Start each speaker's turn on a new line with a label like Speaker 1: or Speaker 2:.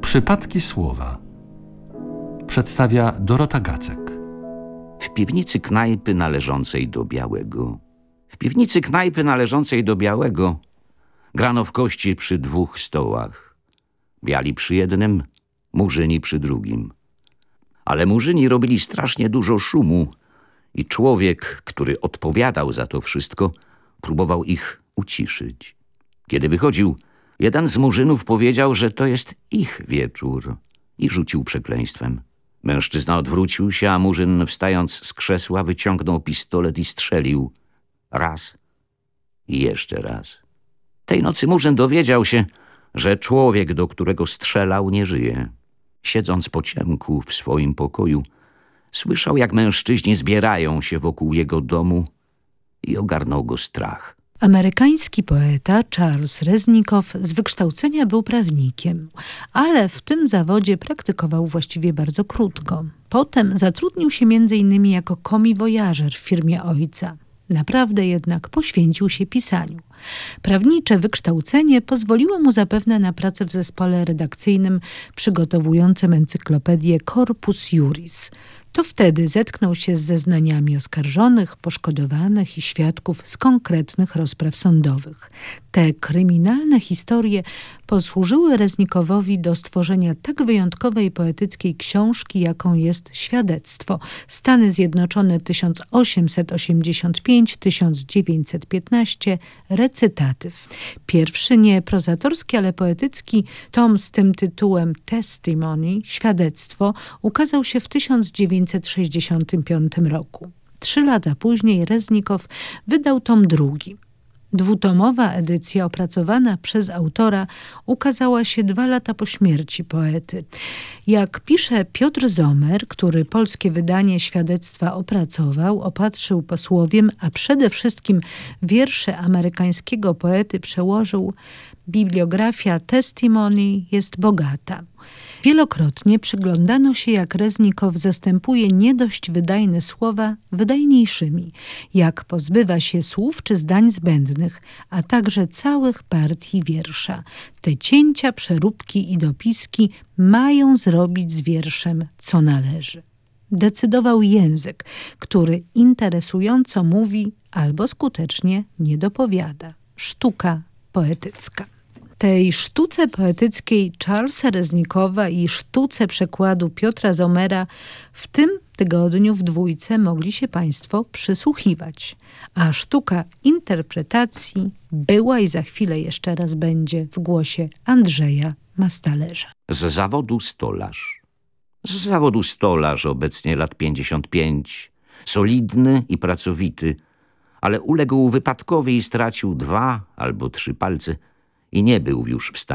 Speaker 1: Przypadki słowa przedstawia Dorota Gacek.
Speaker 2: W piwnicy knajpy należącej do Białego. W piwnicy knajpy należącej do Białego grano w kości przy 2 stołach. Biali przy jednym, Murzyni przy drugim. Ale Murzyni robili strasznie dużo szumu i człowiek, który odpowiadał za to wszystko, próbował ich uciszyć. Kiedy wychodził, jeden z Murzynów powiedział, że to jest ich wieczór i rzucił przekleństwem. Mężczyzna odwrócił się, a Murzyn, wstając z krzesła, wyciągnął pistolet i strzelił. Raz i jeszcze raz. Tej nocy Murzyn dowiedział się, że człowiek, do którego strzelał, nie żyje. Siedząc po ciemku w swoim pokoju, słyszał, jak mężczyźni zbierają się wokół jego domu i ogarnął go strach.
Speaker 3: Amerykański poeta Charles Reznikow z wykształcenia był prawnikiem, ale w tym zawodzie praktykował właściwie bardzo krótko. Potem zatrudnił się m.in. jako komiwojażer w firmie ojca. Naprawdę jednak poświęcił się pisaniu. Prawnicze wykształcenie pozwoliło mu zapewne na pracę w zespole redakcyjnym przygotowującym encyklopedię Corpus Juris. To wtedy zetknął się z zeznaniami oskarżonych, poszkodowanych i świadków z konkretnych rozpraw sądowych. Te kryminalne historie posłużyły Reznikowowi do stworzenia tak wyjątkowej poetyckiej książki, jaką jest Świadectwo. Stany Zjednoczone 1885-1915, recytatyw. Pierwszy nie prozatorski, ale poetycki tom z tym tytułem Testimony, Świadectwo, ukazał się w 1965 roku. 3 lata później Reznikow wydał tom drugi. 2-tomowa edycja opracowana przez autora ukazała się 2 lata po śmierci poety. Jak pisze Piotr Zomer, który polskie wydanie Świadectwa opracował, opatrzył posłowiem, a przede wszystkim wiersze amerykańskiego poety przełożył, bibliografia Testimony jest bogata. Wielokrotnie przyglądano się, jak Reznikow zastępuje nie dość wydajne słowa wydajniejszymi, jak pozbywa się słów czy zdań zbędnych, a także całych partii wiersza. Te cięcia, przeróbki i dopiski mają zrobić z wierszem, co należy. Decydował język, który interesująco mówi albo skutecznie nie dopowiada. Sztuka poetycka. Tej sztuce poetyckiej Charlesa Reznikowa i sztuce przekładu Piotra Zomera w tym tygodniu w Dwójce mogli się Państwo przysłuchiwać. A sztuka interpretacji była i za chwilę jeszcze raz będzie w głosie Andrzeja Mastalerza.
Speaker 2: Z zawodu stolarz. Z zawodu stolarz, obecnie lat 55, solidny i pracowity, ale uległ wypadkowi i stracił 2 albo 3 palce i nie był już w stanie